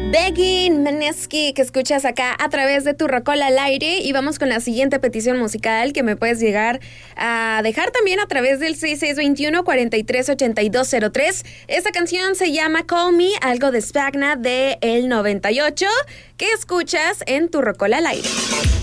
Begging Manesky, que escuchas acá a través de tu Rocola al aire. Y vamos con la siguiente petición musical que me puedes llegar a dejar también a través del 6621-438203. Esta canción se llama Call Me, algo de Spagna de el 98, que escuchas en tu Rocola al aire.